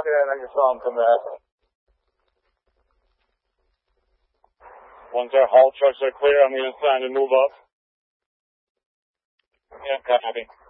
talking and then you saw him come back. Once our haul trucks are clear, I'm going to sign to move up. Yeah, copy.